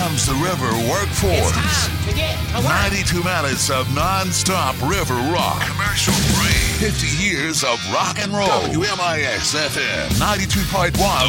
comes the river workforce. It's time to get to work. 92 minutes of non-stop river rock. Commercial free. 50 years of rock and roll. WMIX FM 92.1.